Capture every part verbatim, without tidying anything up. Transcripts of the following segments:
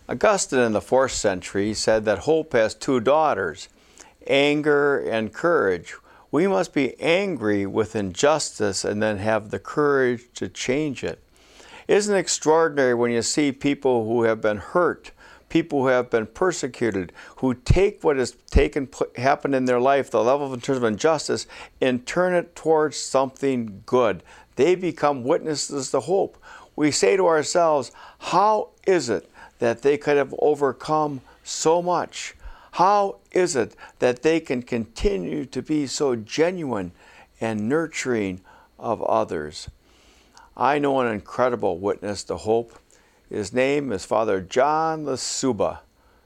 Augustine in the fourth century said that hope has two daughters, anger and courage. We must be angry with injustice and then have the courage to change it. Isn't it extraordinary when you see people who have been hurt, people who have been persecuted, who take what has taken happened in their life, the level of in terms of injustice, and turn it towards something good. They become witnesses to hope. We say to ourselves, how is it that they could have overcome so much? How is it that they can continue to be so genuine and nurturing of others? I know an incredible witness to hope. His name is Father John Lasuba.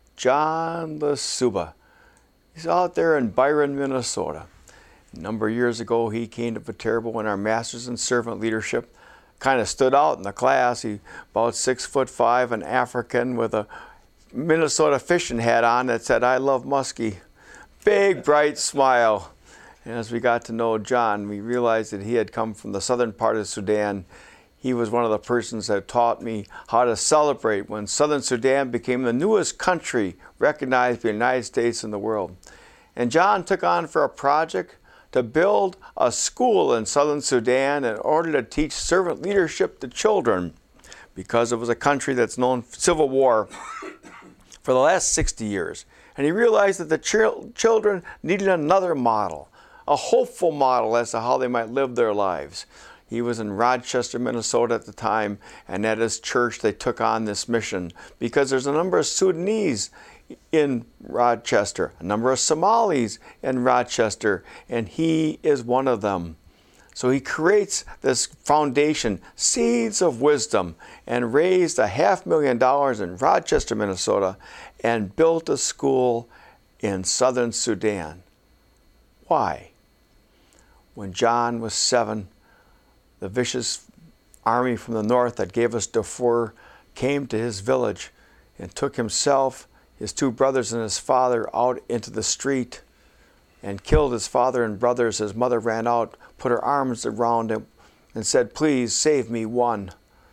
John Lasuba. He's out there in Byron, Minnesota. A number of years ago, he came to Viterbo in our Masters in Servant Leadership. Kind of stood out in the class. He about six foot five, an African with a Minnesota fishing hat on that said, "I love Muskie." Big, bright smile. And as we got to know John, we realized that he had come from the southern part of Sudan. He was one of the persons that taught me how to celebrate when southern Sudan became the newest country recognized by the United States in the world. And John took on for a project to build a school in southern Sudan in order to teach servant leadership to children, because it was a country that's known for civil war for the last sixty years. And he realized that the ch- children needed another model, a hopeful model as to how they might live their lives. He was in Rochester, Minnesota at the time, and at his church they took on this mission because there's a number of Sudanese in Rochester, a number of Somalis in Rochester, and he is one of them. So he creates this foundation, Seeds of Wisdom, and raised a half million dollars in Rochester, Minnesota, and built a school in southern Sudan. Why? When John was seven, the vicious army from the north that gave us Darfur came to his village and took himself, his two brothers, and his father out into the street and killed his father and brothers. His mother ran out, put her arms around him, and said, "Please save me one."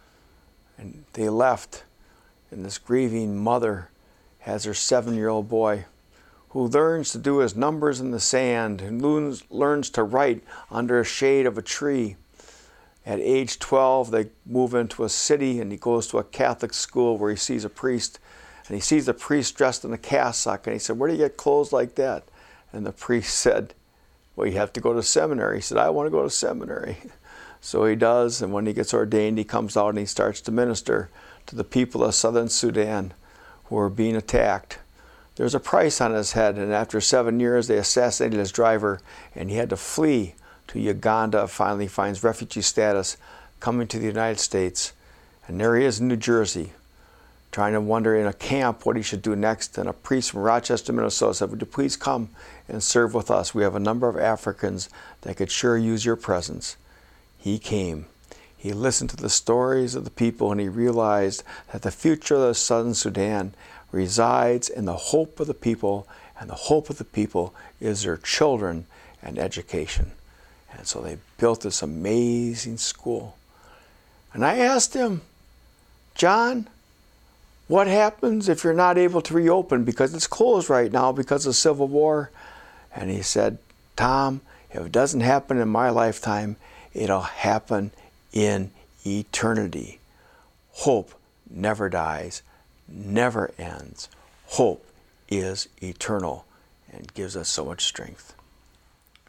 And they left, and this grieving mother has her seven-year-old boy who learns to do his numbers in the sand, who learns, learns to write under a shade of a tree. At age twelve, they move into a city, and he goes to a Catholic school where he sees a priest, and he sees the priest dressed in a cassock, and he said, "Where do you get clothes like that?" And the priest said, "Well, you have to go to seminary." He said, "I want to go to seminary." So he does, and when he gets ordained, he comes out and he starts to minister to the people of southern Sudan who are being attacked. There's a price on his head, and after seven years, they assassinated his driver, and he had to flee to Uganda. Finally finds refugee status, coming to the United States. And there he is in New Jersey, trying to wonder in a camp what he should do next. And a priest from Rochester, Minnesota said, "Would you please come and serve with us? We have a number of Africans that could sure use your presence." He came. He listened to the stories of the people, and he realized that the future of southern Sudan resides in the hope of the people, and the hope of the people is their children and education. And so they built this amazing school. And I asked him, "John, what happens if you're not able to reopen because it's closed right now because of civil war?" And he said, "Tom, if it doesn't happen in my lifetime, it'll happen in eternity. Hope never dies, never ends. Hope is eternal and gives us so much strength."